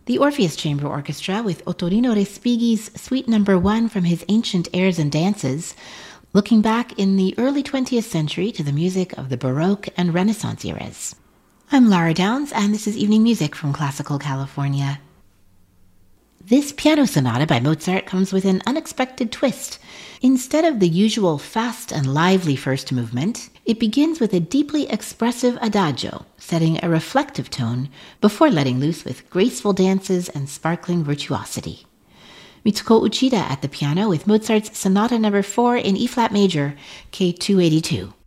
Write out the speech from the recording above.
The Orpheus Chamber Orchestra with Ottorino Respighi's Suite No. 1 from his Ancient Airs and Dances, looking back in the early 20th century to the music of the Baroque and Renaissance eras. I'm Lara Downs, and this is Evening Music from Classical California. This piano sonata by Mozart comes with an unexpected twist. Instead of the usual fast and lively first movement, it begins with a deeply expressive adagio, setting a reflective tone before letting loose with graceful dances and sparkling virtuosity. Mitsuko Uchida at the piano with Mozart's Sonata No. 4 in E-flat major, K282.